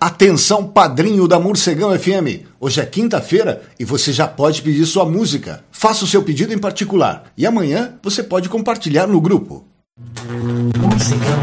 Atenção, padrinho da Morcegão FM. Hoje é quinta-feira e você já pode pedir sua música. Faça o seu pedido em particular e amanhã você pode compartilhar no grupo. Morcegão